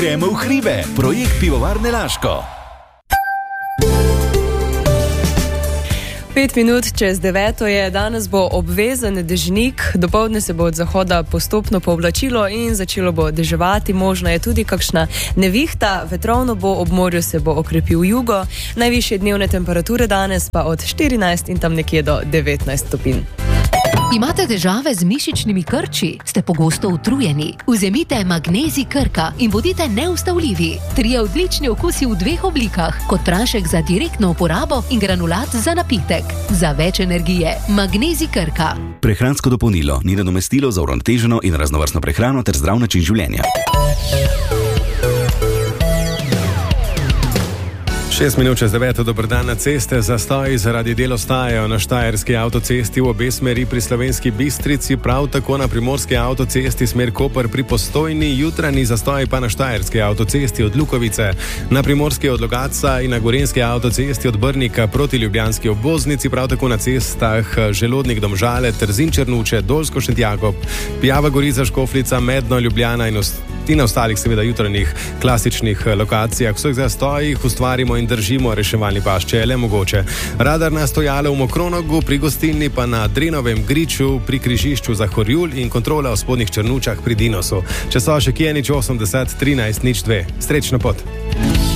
Gremo v hribe, projekt Pivovarne Laško. 5 minut čez 9 je, danes bo obvezen dežnik, dopoldne se bo od zahoda postopno povlačilo in začelo bo deževati, možna je tudi kakšna nevihta, vetrovno bo, ob morju se bo okrepil jugo, najvišje dnevne temperature danes pa od 14 in tam nekje do 19 stopinj. Imate težave z mišičnimi krči? Ste pogosto utrujeni? Vzemite Magnezij Krka in bodite neustavljivi. 3 odlični okusi v 2 oblikah, kot prašek za direktno uporabo in granulat za napitek. Za več energije, Magnezij Krka. Prehransko dopolnilo ni nadomestilo za uravnoteženo in raznovrstno prehrano ter zdrav način življenja. 6 minut čez 9, dober dan. Na ceste zastoji zaradi del ostajajo na Štajerski avtocesti v obe smeri pri Slovenski Bistrici, prav tako na Primorski avtocesti smer Koper pri Postojni, jutranji zastoji pa na Štajerski avtocesti od Lukovice, na Primorski od Logatca in na Gorenjski avtocesti od Brnika proti Ljubljanski obvoznici, prav tako na cestah Želodnik Domžale, Trzin Črnuče, Dolsko Šentjakob, Pijava Gorica Škofljica, Medno Ljubljana in na ostalih seveda jutranjih klasičnih lokacijah. Vseh zastojih ustvarimo in držimo reševalni pas, če je le mogoče. Radar na stojalo v Mokronogu, pri gostilni pa na Drenovem griču, pri križišču za Horjul in kontrola v Spodnjih Črnučah pri Dinosu. Če so še kje, 80 13 02. Srečno pot!